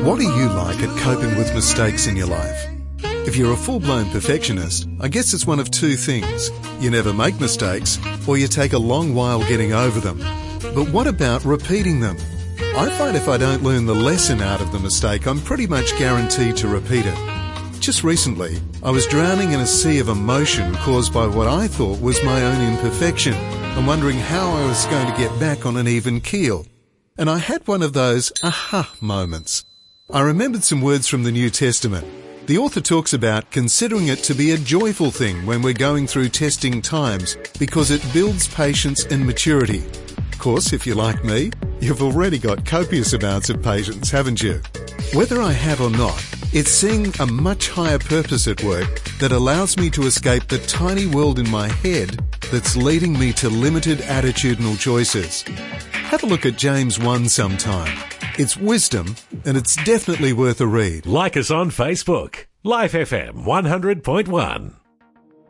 What are you like at coping with mistakes in your life? If you're a full-blown perfectionist, I guess it's one of two things. You never make mistakes, or you take a long while getting over them. But what about repeating them? I find if I don't learn the lesson out of the mistake, I'm pretty much guaranteed to repeat it. Just recently, I was drowning in a sea of emotion caused by what I thought was my own imperfection, and wondering how I was going to get back on an even keel. And I had one of those aha moments. I remembered some words from the New Testament. The author talks about considering it to be a joyful thing when we're going through testing times because it builds patience and maturity. Of course, if you're like me, you've already got copious amounts of patience, haven't you? Whether I have or not, it's seeing a much higher purpose at work that allows me to escape the tiny world in my head that's leading me to limited attitudinal choices. Have a look at James 1 sometime. It's wisdom, and it's definitely worth a read. Like us on Facebook. Life FM 100.1.